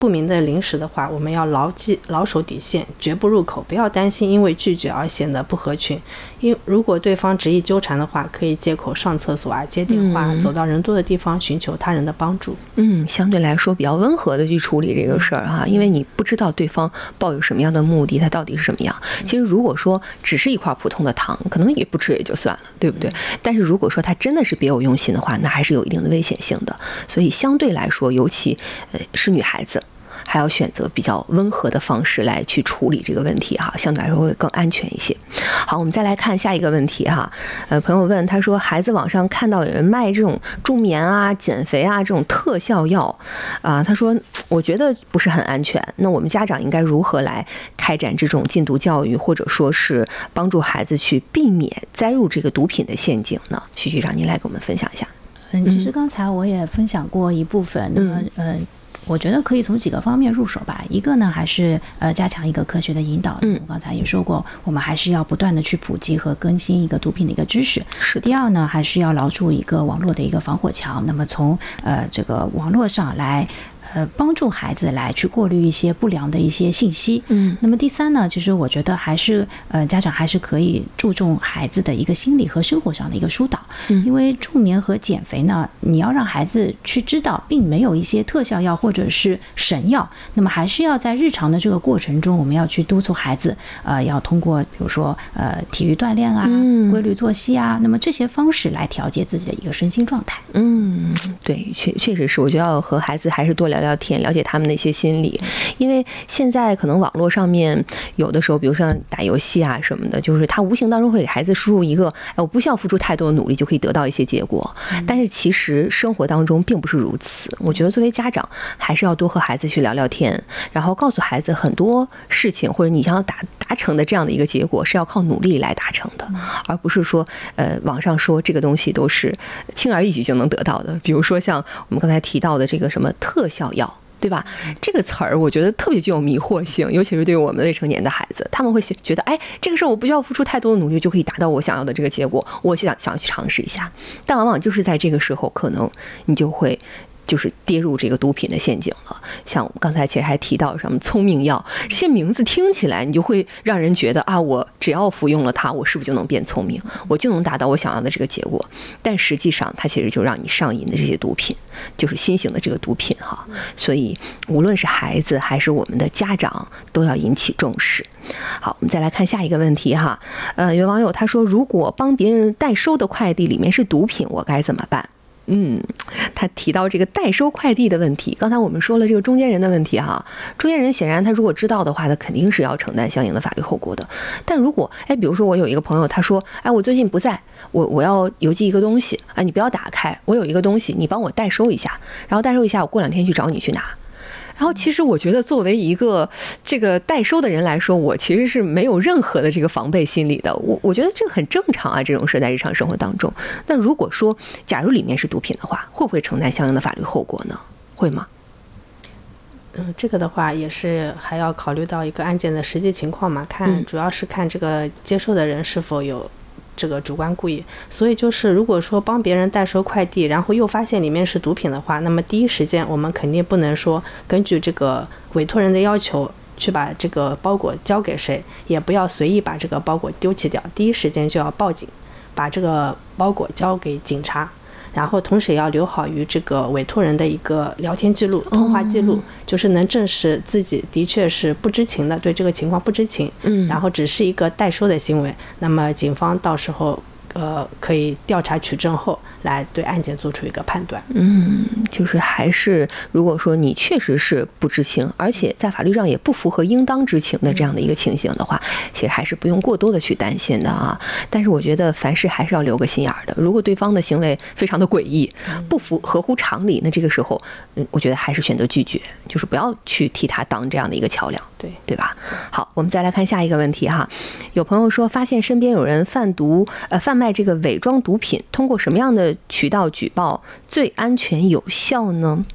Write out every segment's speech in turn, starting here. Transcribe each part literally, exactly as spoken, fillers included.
不明的零食的话，我们要牢记牢守底线，绝不入口，不要担心因为拒绝而显得不合群。因如果对方执意纠缠的话，可以借口上厕所啊、接电话、嗯、走到人多的地方寻求他人的帮助。 嗯，相对来说比较温和的去处理这个事儿哈，因为你不知道对方抱有什么样的目的，他到底是什么样。其实如果说只是一块普通的糖，可能也不吃也就算了，对不对？但是如果说他真的是别有用心的话，那还是有一定的危险性的。所以相对来说，尤其呃是女孩子，还要选择比较温和的方式来去处理这个问题哈，相对来说会更安全一些。好，我们再来看下一个问题哈。呃，朋友问他说，孩子网上看到有人卖这种助眠啊、减肥啊这种特效药啊、呃，他说我觉得不是很安全。那我们家长应该如何来开展这种禁毒教育，或者说是帮助孩子去避免栽入这个毒品的陷阱呢？徐局长，您来给我们分享一下。 嗯，其实刚才我也分享过一部分，那么呃。我觉得可以从几个方面入手吧。一个呢，还是呃加强一个科学的引导。嗯，我刚才也说过，我们还是要不断的去普及和更新一个毒品的一个知识。 是。 第二呢，还是要牢筑一个网络的一个防火墙。那么从呃这个网络上来。呃，帮助孩子来去过滤一些不良的一些信息。嗯，那么第三呢，其实我觉得还是呃，家长还是可以注重孩子的一个心理和生活上的一个疏导。嗯，因为助眠和减肥呢，你要让孩子去知道，并没有一些特效药或者是神药。那么还是要在日常的这个过程中，我们要去督促孩子，呃，要通过比如说呃体育锻炼啊、规律作息啊，那么这些方式来调节自己的一个身心状态。 嗯，对，确确实是，我觉得要和孩子还是多聊聊天，了解他们的一些心理。因为现在可能网络上面有的时候，比如说打游戏啊什么的，就是他无形当中会给孩子输入一个，哎，我不需要付出太多的努力就可以得到一些结果。但是其实生活当中并不是如此。我觉得作为家长，还是要多和孩子去聊聊天，然后告诉孩子很多事情，或者你想要达达成的这样的一个结果，是要靠努力来达成的，而不是说，呃，网上说这个东西都是轻而易举就能得到的。比如说像我们刚才提到的这个什么特效药，对吧？这个词儿我觉得特别具有迷惑性，尤其是对于我们未成年的孩子，他们会觉得，哎，这个事儿我不需要付出太多的努力就可以达到我想要的这个结果，我想想去尝试一下。但往往就是在这个时候，可能你就会就是跌入这个毒品的陷阱了。像我们刚才其实还提到什么聪明药，这些名字听起来你就会让人觉得啊，我只要服用了它，我是不是就能变聪明，我就能达到我想要的这个结果。但实际上它其实就让你上瘾的这些毒品，就是新型的这个毒品哈。所以无论是孩子还是我们的家长都要引起重视。好，我们再来看下一个问题哈。呃，有网友他说，如果帮别人代收的快递里面是毒品，我该怎么办？嗯，他提到这个代收快递的问题。刚才我们说了这个中间人的问题哈，中间人显然他如果知道的话，他肯定是要承担相应的法律后果的。但如果哎，比如说我有一个朋友，他说，哎，我最近不在，我我要邮寄一个东西啊，你不要打开，我有一个东西，你帮我代收一下，然后代收一下，我过两天去找你去拿。然后其实我觉得作为一个这个代收的人来说，我其实是没有任何的这个防备心理的。我我觉得这个很正常啊，这种事在日常生活当中。那如果说假如里面是毒品的话，会不会承担相应的法律后果呢？会吗？ 嗯，这个的话也是还要考虑到一个案件的实际情况嘛，看主要是看这个接收的人是否有这个主观故意。所以就是如果说帮别人代收快递，然后又发现里面是毒品的话，那么第一时间我们肯定不能说根据这个委托人的要求去把这个包裹交给谁，也不要随意把这个包裹丢弃掉，第一时间就要报警，把这个包裹交给警察，然后同时也要留好与这个委托人的一个聊天记录、通话记录，哦、就是能证实自己的确是不知情的，对这个情况不知情，嗯，然后只是一个代收的行为，那么警方到时候呃可以调查取证后来对案件做出一个判断。 嗯，就是还是如果说你确实是不知情，而且在法律上也不符合应当知情的这样的一个情形的话，其实还是不用过多的去担心的啊。但是我觉得凡事还是要留个心眼儿的，如果对方的行为非常的诡异，不符合乎常理，那这个时候嗯，我觉得还是选择拒绝，就是不要去替他当这样的一个桥梁， 对对吧？好，我们再来看下一个问题哈。有朋友说发现身边有人贩毒呃贩卖这个伪装毒品，通过什么样的渠道举报最安全有效呢？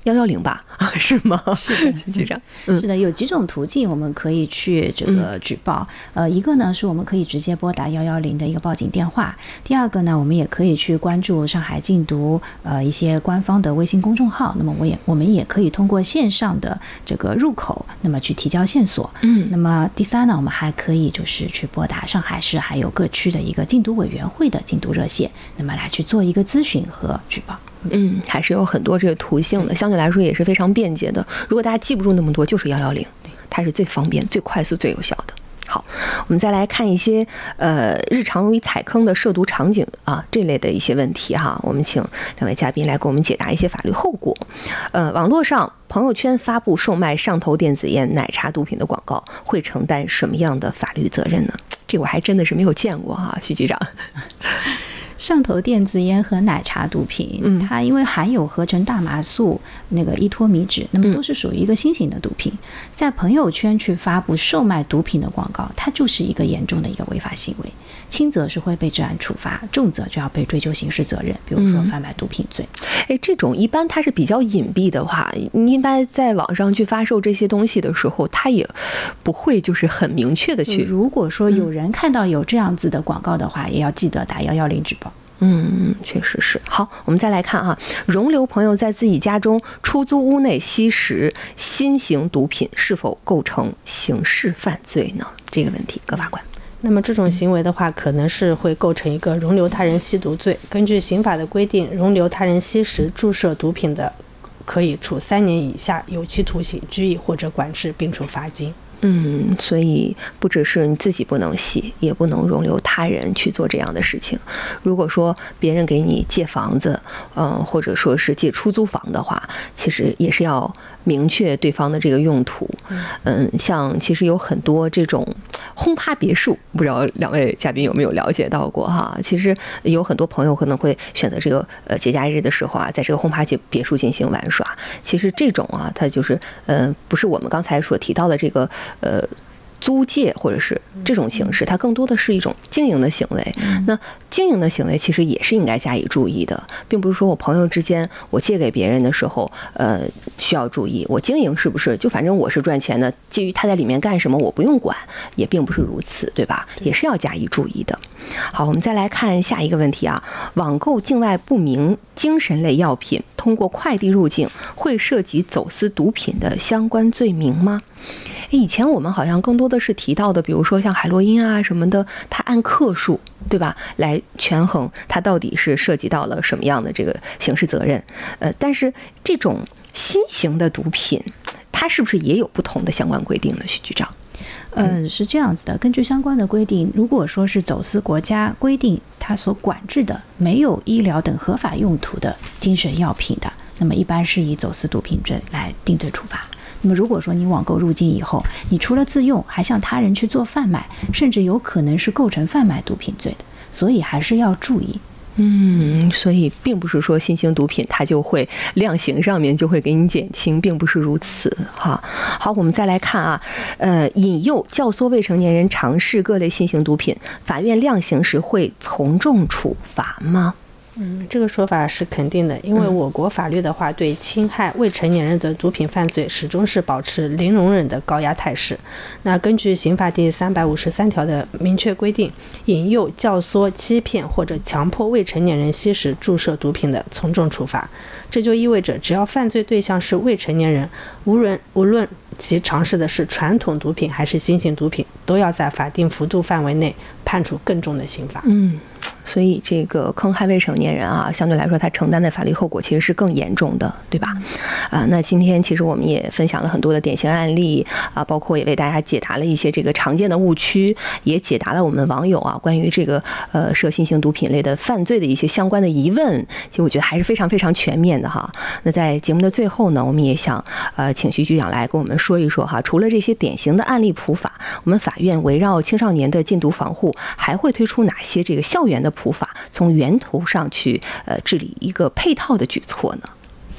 幺幺零吧？是吗？ 是的， 局长， 嗯、是的，有几种途径我们可以去这个举报。嗯、呃，一个呢是我们可以直接拨打幺幺零的一个报警电话。第二个呢，我们也可以去关注上海禁毒呃一些官方的微信公众号。那么我也我们也可以通过线上的这个入口，那么去提交线索。嗯，那么第三呢，我们还可以就是去拨打上海市还有各区的一个禁毒委员会的禁毒热线，那么来去做一个咨询和举报。 嗯，还是有很多这个途径的，相对来说也是非常便捷的。如果大家记不住那么多，就是幺幺零，它是最方便、最快速、最有效的。好，我们再来看一些呃日常容易踩坑的涉毒场景啊这类的一些问题哈。我们请两位嘉宾来给我们解答一些法律后果。呃，网络上朋友圈发布售卖上头电子烟、奶茶毒品的广告，会承担什么样的法律责任呢？这我还真的是没有见过哈，徐局长。 上头电子烟和奶茶毒品，嗯，它因为含有合成大麻素、那个依托米酯，那么都是属于一个新型的毒品。在朋友圈去发布售卖毒品的广告，它就是一个严重的一个违法行为，轻则是会被治安处罚，重则就要被追究刑事责任，比如说贩卖毒品罪。 哎、嗯，这种一般它是比较隐蔽的话，一般在网上去发售这些东西的时候，它也不会就是很明确的去。 如果说有人看到有这样子的广告的话，嗯、也要记得打幺幺零举报。 嗯，确实是。好，我们再来看哈，容留朋友在自己家中出租屋内吸食新型毒品，是否构成刑事犯罪呢？这个问题，葛法官。 那么这种行为的话，可能是会构成一个容留他人吸毒罪。根据刑法的规定，容留他人吸食、注射毒品的，可以处三年以下有期徒刑、拘役或者管制，并处罚金。 嗯，所以不只是你自己不能吸，也不能容留他人去做这样的事情。如果说别人给你借房子，呃，或者说是借出租房的话，其实也是要明确对方的这个用途。嗯，像其实有很多这种轰趴别墅，不知道两位嘉宾有没有了解到过哈？其实有很多朋友可能会选择这个呃节假日的时候啊，在这个轰趴别墅进行玩耍。其实这种啊，它就是呃不是我们刚才所提到的这个。呃，租借或者是这种形式，它更多的是一种经营的行为。那经营的行为其实也是应该加以注意的，并不是说我朋友之间我借给别人的时候，呃，需要注意。我经营是不是就反正我是赚钱的，至于他在里面干什么我不用管，也并不是如此，对吧？也是要加以注意的。好，我们再来看下一个问题啊，网购境外不明精神类药品，通过快递入境，会涉及走私毒品的相关罪名吗？以前我们好像更多的是提到的，比如说像海洛因啊什么的，它按克数，对吧，来权衡它到底是涉及到了什么样的这个刑事责任。呃，但是这种新型的毒品，它是不是也有不同的相关规定呢？徐局长？ 嗯，是这样子的。根据相关的规定，如果说是走私国家规定它所管制的没有医疗等合法用途的精神药品的，那么一般是以走私毒品罪来定罪处罚。那么如果说你网购入境以后，你除了自用，还向他人去做贩卖，甚至有可能是构成贩卖毒品罪的，所以还是要注意。 嗯，所以并不是说新型毒品它就会量刑上面就会给你减轻，并不是如此哈。好，我们再来看啊，呃，引诱、教唆未成年人尝试各类新型毒品，法院量刑时会从重处罚吗？ 嗯，这个说法是肯定的，因为我国法律的话，对侵害未成年人的毒品犯罪始终是保持零容忍的高压态势。那根据刑法第三百五十三条的明确规定，引诱、教唆、欺骗或者强迫未成年人吸食、注射毒品的，从重处罚。这就意味着，只要犯罪对象是未成年人，无论无论其尝试的是传统毒品还是新型毒品，都要在法定幅度范围内判处更重的刑罚。 嗯。所以这个坑害未成年人啊，相对来说他承担的法律后果其实是更严重的，对吧？啊，那今天其实我们也分享了很多的典型案例啊，包括也为大家解答了一些这个常见的误区，也解答了我们网友啊关于这个呃涉新型毒品类的犯罪的一些相关的疑问，其实我觉得还是非常非常全面的哈。那在节目的最后呢，我们也想呃请徐局长来跟我们说一说哈，除了这些典型的案例普法，我们法院围绕青少年的禁毒防护还会推出哪些这个校园的普法，从源头上去呃治理一个配套的举措呢？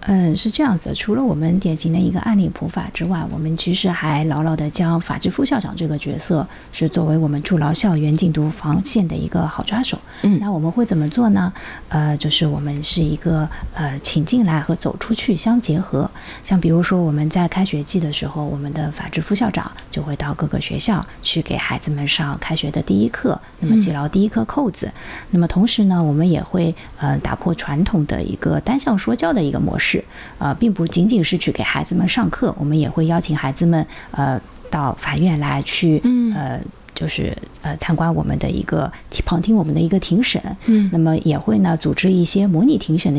嗯，是这样子。除了我们典型的一个案例普法之外，我们其实还牢牢的将法制副校长这个角色是作为我们筑牢校园禁毒防线的一个好抓手。嗯，那我们会怎么做呢？呃，就是我们是一个呃请进来和走出去相结合。像比如说我们在开学季的时候，我们的法制副校长就会到各个学校去给孩子们上开学的第一课，那么系牢第一颗扣子。嗯、那么同时呢，我们也会呃打破传统的一个单向说教的一个模式。呃，并不仅仅是去给孩子们上课，我们也会邀请孩子们呃到法院来去，呃，就是呃参观我们的一个旁听我们的一个庭审，嗯，那么也会呢组织一些模拟庭审的